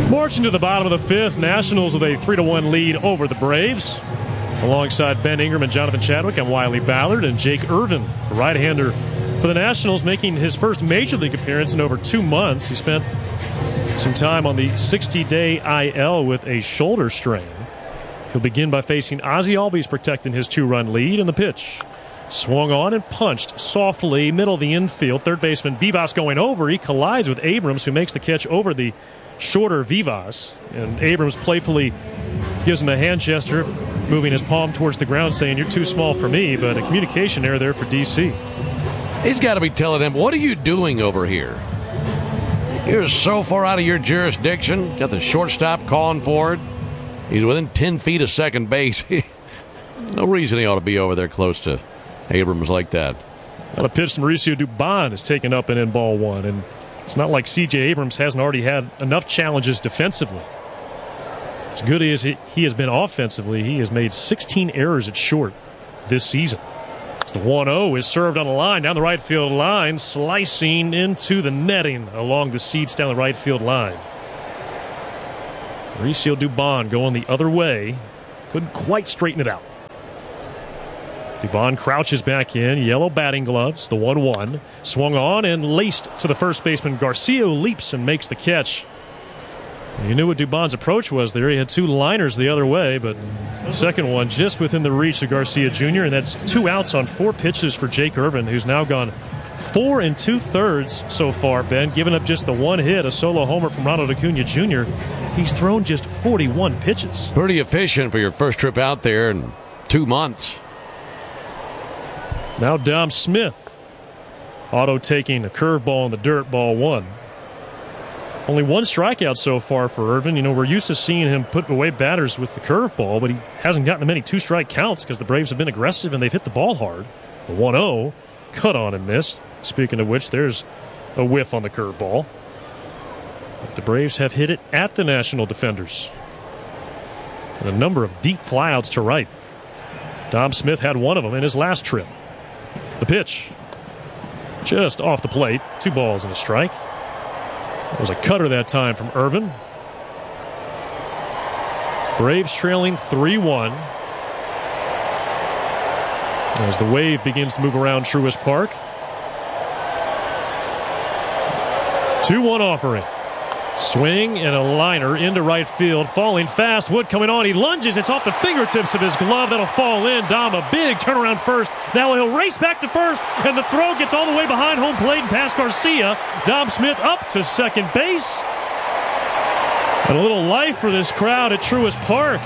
Marching to the bottom of the fifth, Nationals with a 3-1 lead over the Braves. Alongside Ben Ingram and Jonathan Chadwick, I'm Wiley Ballard, and Jake Irvin, the right-hander for the Nationals, making his first Major League appearance in over 2 months. He spent some time on the 60-day IL with a shoulder strain. He'll begin by facing Ozzie Albies, protecting his 2-run lead, in the pitch. Swung on and punched softly, middle of the infield. Third baseman Vivas going over. He collides with Abrams, who makes the catch over the shorter Vivas. And Abrams playfully gives him a hand gesture, moving his palm towards the ground, saying, "You're too small for me," but a communication error there for DC. He's got to be telling him, "What are you doing over here? You're so far out of your jurisdiction." Got the shortstop calling for it. He's within 10 feet of second base. No reason he ought to be over there close to Abrams like that. Well, the pitch to Mauricio Dubon is taken up and in ball one. And it's not like C.J. Abrams hasn't already had enough challenges defensively. As good as he has been offensively, he has made 16 errors at short this season. As the 1-0 is served on the line, down the right field line, slicing into the netting along the seats down the right field line. Mauricio Dubon going the other way. Couldn't quite straighten it out. Dubon crouches back in, yellow batting gloves, the 1-1. Swung on and laced to the first baseman. Garcia leaps and makes the catch. You knew what Dubon's approach was there. He had 2 liners the other way, but the second one just within the reach of Garcia Jr., and that's 2 outs on 4 pitches for Jake Irvin, who's now gone 4 2/3 so far, Ben, giving up just the 1 hit, a solo homer from Ronald Acuna Jr. He's thrown just 41 pitches. Pretty efficient for your first trip out there in 2 months. Now Dom Smith, auto taking a curveball in the dirt, ball 1. Only 1 strikeout so far for Irvin. You know, we're used to seeing him put away batters with the curveball, but he hasn't gotten many 2-strike counts because the Braves have been aggressive and they've hit the ball hard. The 1-0, cut on and missed. Speaking of which, there's a whiff on the curveball. But the Braves have hit it at the National defenders. And a number of deep flyouts to right. Dom Smith had one of them in his last trip. The pitch, just off the plate, 2 balls and a strike. It was a cutter that time from Irvin. Braves trailing 3-1. As the wave begins to move around Truist Park. 2-1 offering. Swing and a liner into right field. Falling fast. Wood coming on. He lunges. It's off the fingertips of his glove. That'll fall in. Dom, a big turnaround first. Now he'll race back to first. And the throw gets all the way behind home plate and past Garcia. Dom Smith up to second base. And a little life for this crowd at Truist Park.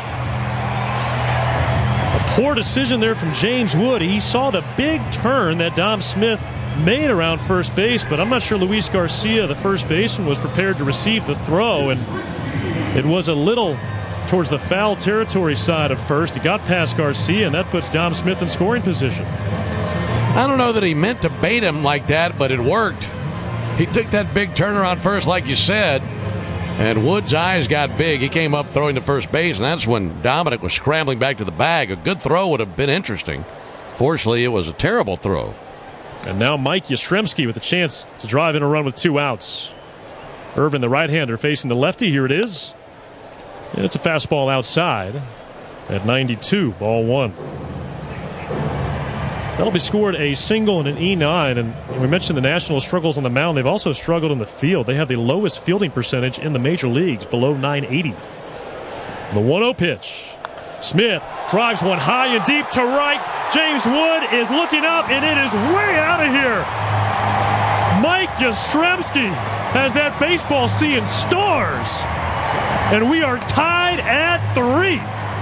A poor decision there from James Wood. He saw the big turn that Dom Smith made around first base, but I'm not sure Luis Garcia, the first baseman, was prepared to receive the throw, and it was a little towards the foul territory side of first. He got past Garcia, and that puts Dom Smith in scoring position. I don't know that he meant to bait him like that, but it worked. He took that big turnaround first, like you said, and Wood's eyes got big. He came up throwing to first base, and that's when Dominic was scrambling back to the bag. A good throw would have been interesting. Fortunately, it was a terrible throw. And now Mike Yastrzemski with a chance to drive in a run with 2 outs. Irvin, the right-hander, facing the lefty. Here it is. And it's a fastball outside at 92, ball 1. That'll be scored a single and an E9. And we mentioned the Nationals' struggles on the mound. They've also struggled in the field. They have the lowest fielding percentage in the major leagues, below 980. The 1-0 pitch. Smith drives one high and deep to right. James Wood is looking up, and it is way out of here. Mike Yastrzemski has that baseball seeing stars. And we are tied at 3.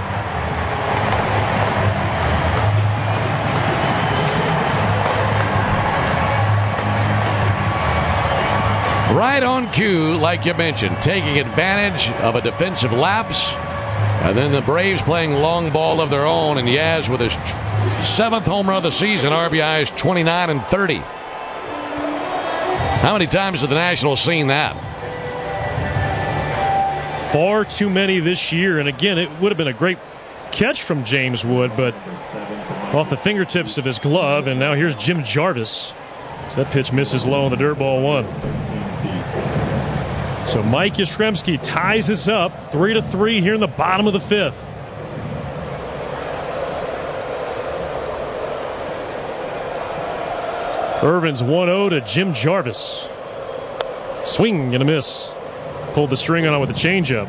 Right on cue, like you mentioned, taking advantage of a defensive lapse. And then the Braves playing long ball of their own, and Yaz with his 7th home run of the season, RBIs 29 and 30. How many times have the Nationals seen that? Far too many this year, and again, it would have been a great catch from James Wood, but off the fingertips of his glove, and now here's Jim Jarvis. So that pitch misses low on the dirt, ball 1. So Mike Yastrzemski ties us up 3-3 here in the bottom of the fifth. Irvin's 1-0 to Jim Jarvis. Swing and a miss. Pulled the string on it with a changeup.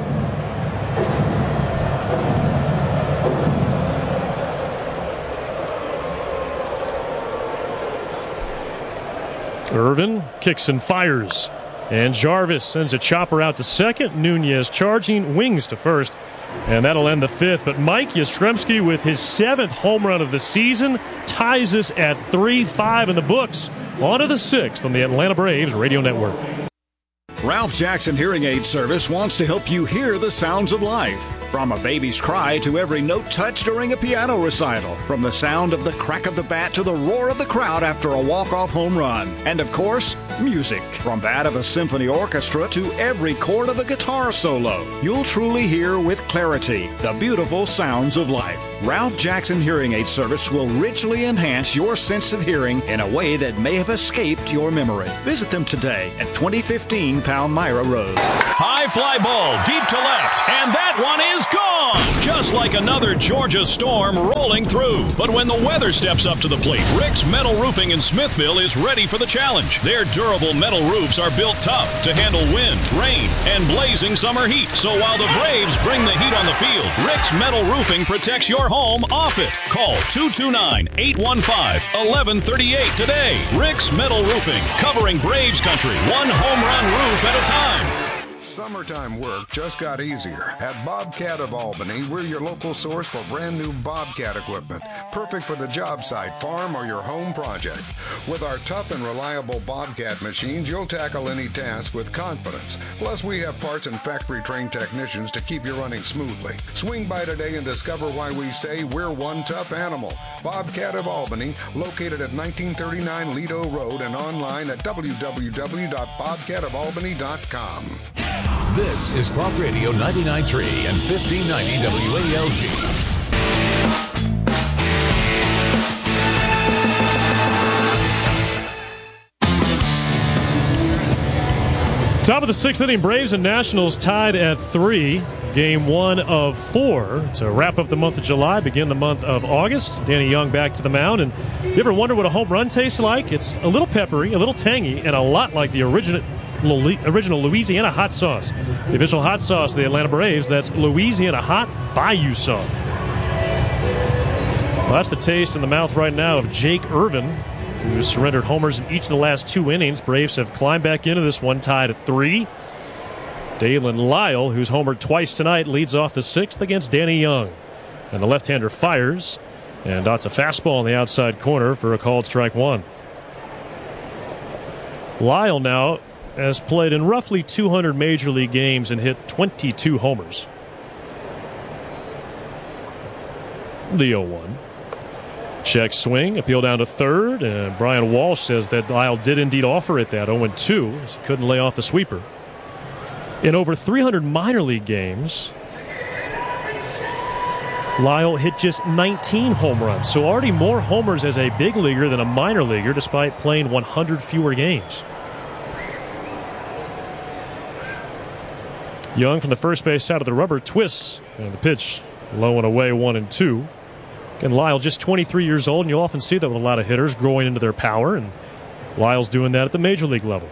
Irvin kicks and fires. And Jarvis sends a chopper out to second. Nunez charging, wings to first. And that'll end the fifth. But Mike Yastrzemski, with his 7th home run of the season, ties us at 3-5 in the books. On to the 6th on the Atlanta Braves Radio Network. Ralph Jackson Hearing Aid Service wants to help you hear the sounds of life. From a baby's cry to every note touched during a piano recital. From the sound of the crack of the bat to the roar of the crowd after a walk-off home run. And of course, music. From that of a symphony orchestra to every chord of a guitar solo. You'll truly hear with clarity the beautiful sounds of life. Ralph Jackson Hearing Aid Service will richly enhance your sense of hearing in a way that may have escaped your memory. Visit them today at 2015 Palmyra Road. High fly ball deep to left, and that one is gone! Just like another Georgia storm rolling through. But when the weather steps up to the plate, Rick's Metal Roofing in Smithville is ready for the challenge. Their durable metal roofs are built tough to handle wind, rain, and blazing summer heat. So while the Braves bring the heat on the field, Rick's Metal Roofing protects your home off it. Call 229-815-1138 today. Rick's Metal Roofing, covering Braves country, one home run roof at a time. Summertime work just got easier. At Bobcat of Albany, we're your local source for brand new Bobcat equipment. Perfect for the job site, farm, or your home project. With our tough and reliable Bobcat machines, you'll tackle any task with confidence. Plus, we have parts and factory-trained technicians to keep you running smoothly. Swing by today and discover why we say we're one tough animal. Bobcat of Albany, located at 1939 Lido Road and online at www.bobcatofalbany.com. This is Talk Radio 99.3 and 1590 WALG. Top of the 6th inning, Braves and Nationals tied at 3. Game 1 of 4 to wrap up the month of July, begin the month of August. Danny Young back to the mound. And you ever wonder what a home run tastes like? It's a little peppery, a little tangy, and a lot like the original Louisiana hot sauce. The official hot sauce of the Atlanta Braves, that's Louisiana Hot Bayou Sauce. Well, that's the taste in the mouth right now of Jake Irvin, who surrendered homers in each of the last 2 innings. Braves have climbed back into this one, tied at 3. Dalen Lyle, who's homered twice tonight, leads off the 6th against Danny Young. And the left-hander fires and dots a fastball on the outside corner for a called strike 1. Lyle now has played in roughly 200 Major League games and hit 22 homers. The 0-1. Check swing, appeal down to third, and Brian Walsh says that Lyle did indeed offer it that 0-2, as he couldn't lay off the sweeper. In over 300 minor league games, Lyle hit just 19 home runs, so already more homers as a big leaguer than a minor leaguer, despite playing 100 fewer games. Young from the first base side of the rubber twists, and the pitch low and away, 1-2. And Lyle just 23 years old, and you'll often see that with a lot of hitters growing into their power, and Lyle's doing that at the major league level.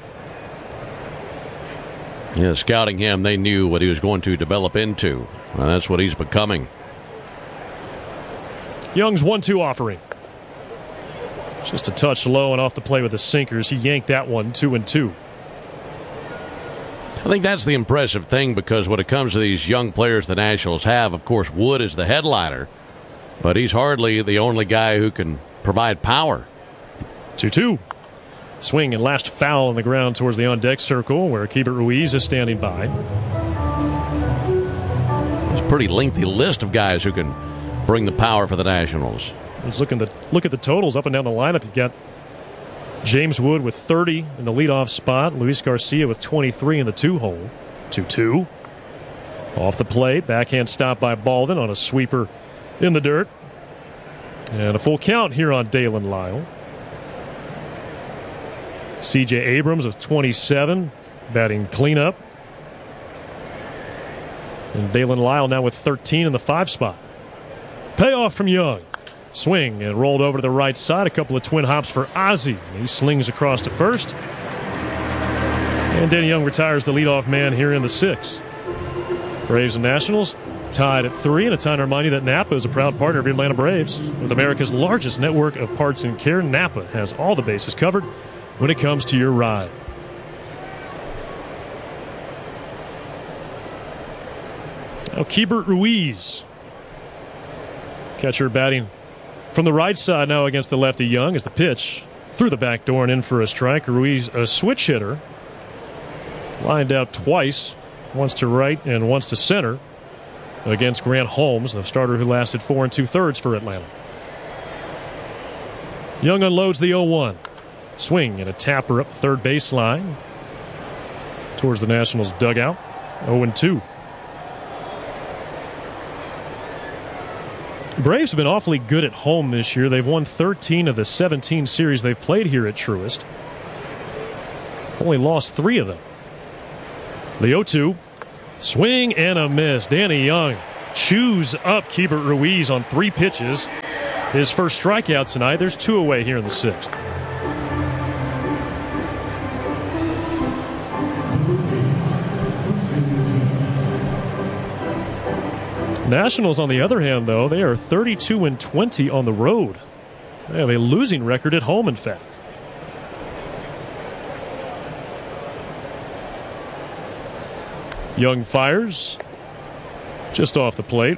Yeah, scouting him, they knew what he was going to develop into, and that's what he's becoming. Young's 1-2 offering. Just a touch low and off the plate with the sinkers. He yanked that one, 2-2. I think that's the impressive thing, because when it comes to these young players the Nationals have, of course, Wood is the headliner, but he's hardly the only guy who can provide power. 2-2. Swing and last foul on the ground towards the on-deck circle where Keibert Ruiz is standing by. It's a pretty lengthy list of guys who can bring the power for the Nationals. Let's look at the totals up and down the lineup. You've got James Wood with 30 in the leadoff spot. Luis Garcia with 23 in the 2-hole. 2-2. Off the plate. Backhand stop by Baldwin on a sweeper in the dirt. And a full count here on Dalen Lyle. C.J. Abrams with 27. batting cleanup. And Dalen Lyle now with 13 in the 5 spot. Payoff from Young. Swing and rolled over to the right side. A couple of twin hops for Ozzie. He slings across to first. And Danny Young retires the leadoff man here in the 6th. Braves and Nationals tied at 3. And a time to remind you that Napa is a proud partner of the Atlanta Braves. With America's largest network of parts and care, Napa has all the bases covered when it comes to your ride. Now Keibert Ruiz. Catcher batting from the right side now against the lefty Young as the pitch through the back door and in for a strike. Ruiz, a switch hitter, lined out twice, once to right and once to center against Grant Holmes, the starter who lasted 4 2/3 for Atlanta. Young unloads the 0-1. Swing and a tapper up the third baseline towards the Nationals dugout. 0-2. Braves have been awfully good at home this year. They've won 13 of the 17 series they've played here at Truist. Only lost 3 of them. The 0-2. Swing and a miss. Danny Young chews up Keibert Ruiz on 3 pitches. His first strikeout tonight. There's 2 away here in the 6th. Nationals, on the other hand, though, they are 32-20 on the road. They have a losing record at home, in fact. Young fires just off the plate.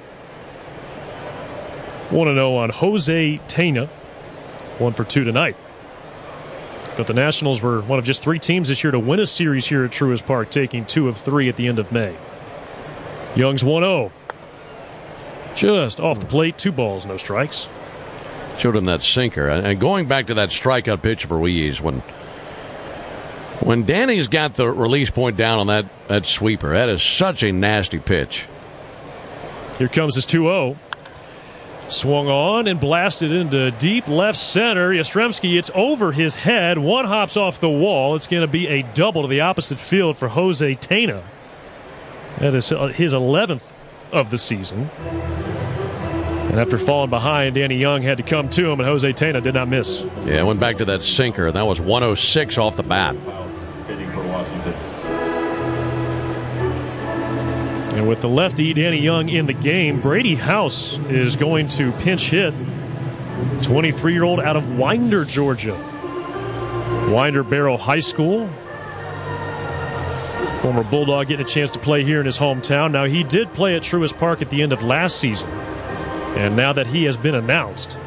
1-0 on Jose Tena. 1 for 2 tonight. But the Nationals were one of just 3 teams this year to win a series here at Truist Park, taking 2 of 3 at the end of May. Young's 1-0. Just off the plate, 2 balls, no strikes. Showed him that sinker. And going back to that strikeout pitch for Ruiz, when Danny's got the release point down on that sweeper, that is such a nasty pitch. Here comes his 2-0. Swung on and blasted into deep left center. Yastrzemski, it's over his head. 1 hops off the wall. It's going to be a double to the opposite field for Jose Tena. That is his 11th of the season. And after falling behind, Danny Young had to come to him, and Jose Tena did not miss. Yeah, went back to that sinker. That was 106 off the bat. And with the lefty Danny Young in the game, Brady House is going to pinch hit. 23-year-old out of Winder, Georgia. Winder Barrow High School. Former Bulldog getting a chance to play here in his hometown. Now, he did play at Truist Park at the end of last season. And now that he has been announced,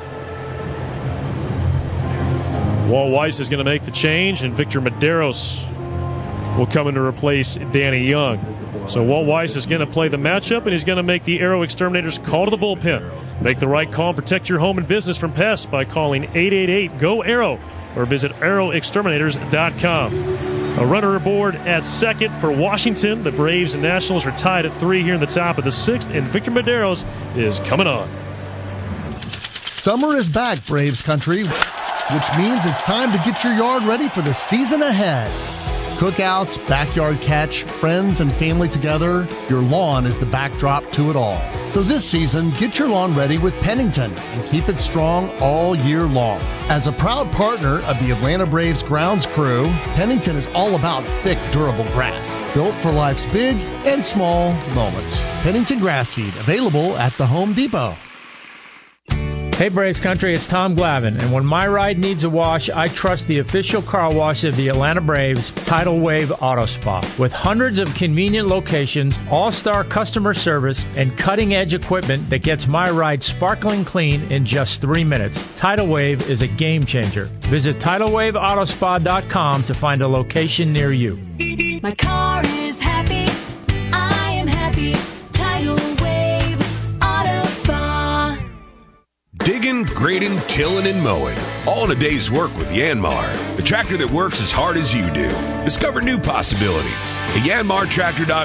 Walt Weiss is going to make the change, and Victor Medeiros will come in to replace Danny Young. So Walt Weiss is going to play the matchup, and he's going to make the Aero Exterminators call to the bullpen. Make the right call and protect your home and business from pests by calling 888-GO-AERO or visit aeroexterminators.com. A runner aboard at second for Washington. The Braves and Nationals are tied at 3 here in the top of the 6th, and Victor Medeiros is coming on. Summer is back, Braves country, which means it's time to get your yard ready for the season ahead. Cookouts, backyard catch, friends and family together, your lawn is the backdrop to it all. So this season, get your lawn ready with Pennington and keep it strong all year long. As a proud partner of the Atlanta Braves grounds crew, Pennington is all about thick, durable grass, built for life's big and small moments. Pennington Grass Seed, available at the Home Depot. Hey Braves Country, it's Tom Glavine, and when my ride needs a wash, I trust the official car wash of the Atlanta Braves, Tidal Wave Auto Spa. With hundreds of convenient locations, all-star customer service, and cutting-edge equipment that gets my ride sparkling clean in just 3 minutes, Tidal Wave is a game changer. Visit TidalWaveAutospa.com to find a location near you. My car is happy, I am happy, Tidal Wave Auto Spa. Digging, grading, tilling, and mowing. All in a day's work with Yanmar, the tractor that works as hard as you do. Discover new possibilities at yanmartractor.com.